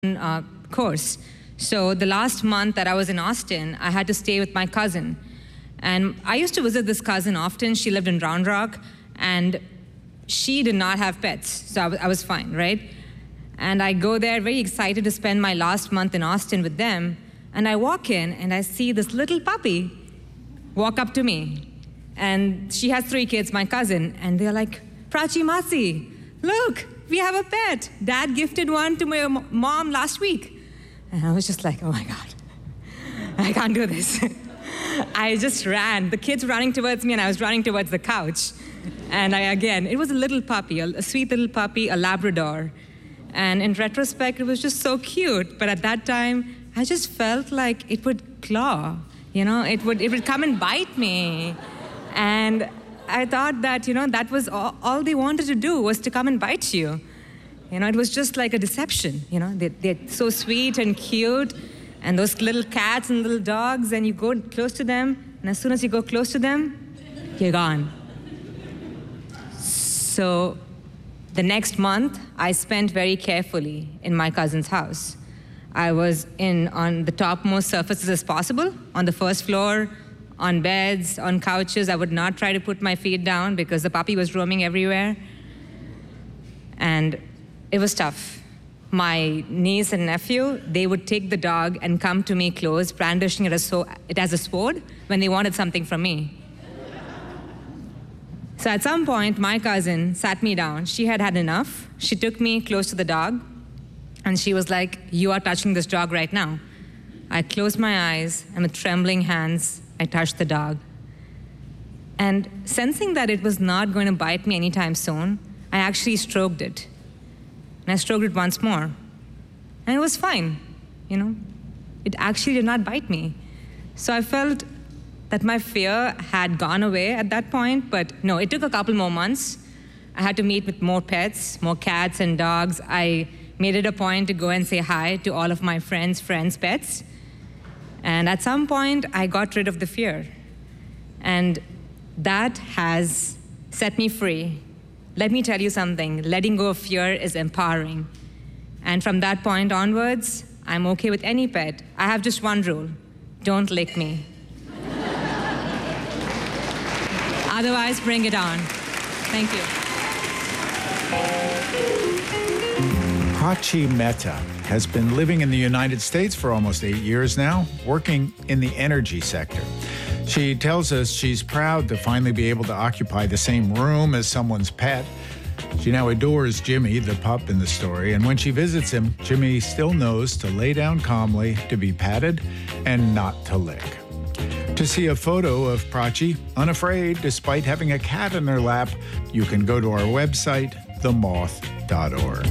course. So the last month that I was in Austin, I had to stay with my cousin. And I used to visit this cousin often. She lived in Round Rock, and she did not have pets, so I was fine, right? And I go there very excited to spend my last month in Austin with them, and I walk in, and I see this little puppy walk up to me. And she has 3 kids, my cousin, and they're like, Prachi Masi, look, we have a pet. Dad gifted one to my mom last week. And I was just like, oh my God, I can't do this. I just ran. The kids were running towards me, and I was running towards the couch. And it was a little puppy, a sweet little puppy, a Labrador. And in retrospect, it was just so cute. But at that time, I just felt like it would claw. It would come and bite me. And I thought that, that was all they wanted to do, was to come and bite you. It was just like a deception. They're so sweet and cute. And those little cats and little dogs, and you go close to them, and as soon as you go close to them, you're gone. So the next month, I spent very carefully in my cousin's house. I was on the topmost surfaces as possible, on the first floor, on beds, on couches. I would not try to put my feet down because the puppy was roaming everywhere. And it was tough. My niece and nephew, they would take the dog and come to me close, brandishing it as a sword when they wanted something from me. So at some point, my cousin sat me down. She had had enough. She took me close to the dog, and she was like, you are touching this dog right now. I closed my eyes, and with trembling hands, I touched the dog. And sensing that it was not going to bite me anytime soon, I actually stroked it. And I stroked it once more. And it was fine, It actually did not bite me. So I felt that my fear had gone away at that point, but no, it took a couple more months. I had to meet with more pets, more cats and dogs. I made it a point to go and say hi to all of my friends' pets. And at some point, I got rid of the fear. And that has set me free. Let me tell you something, letting go of fear is empowering. And from that point onwards, I'm okay with any pet. I have just one rule, don't lick me. Otherwise, bring it on. Thank you. Prachi Mehta has been living in the United States for almost 8 years now, working in the energy sector. She tells us she's proud to finally be able to occupy the same room as someone's pet. She now adores Jimmy, the pup in the story, and when she visits him, Jimmy still knows to lay down calmly, to be patted, and not to lick. To see a photo of Prachi, unafraid despite having a cat in her lap, you can go to our website, themoth.org.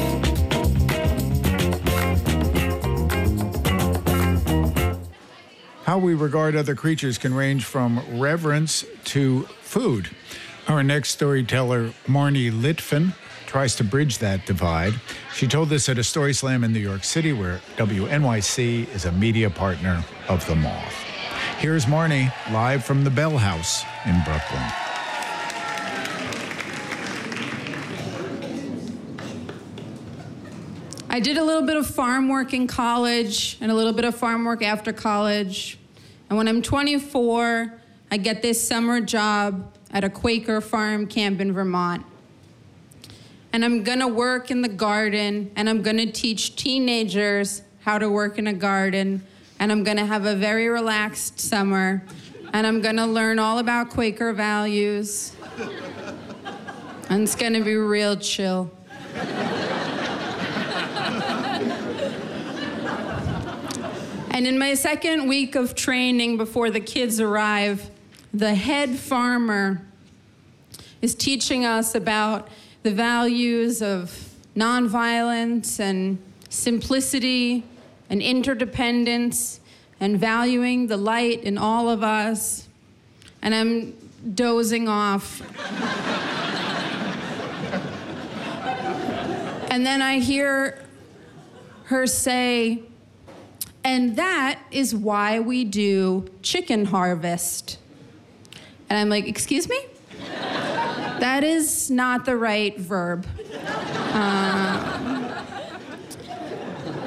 How we regard other creatures can range from reverence to food. Our next storyteller, Marnie Litvin, tries to bridge that divide. She told this at a Story Slam in New York City, where WNYC is a media partner of The Moth. Here's Marnie, live from the Bell House in Brooklyn. I did a little bit of farm work in college and a little bit of farm work after college. And when I'm 24, I get this summer job at a Quaker farm camp in Vermont. And I'm gonna work in the garden, and I'm gonna teach teenagers how to work in a garden, and I'm gonna have a very relaxed summer, and I'm gonna learn all about Quaker values. And it's gonna be real chill. And in my second week of training before the kids arrive, the head farmer is teaching us about the values of nonviolence and simplicity and interdependence and valuing the light in all of us. And I'm dozing off. And then I hear her say, and that is why we do chicken harvest. And I'm like, excuse me? That is not the right verb.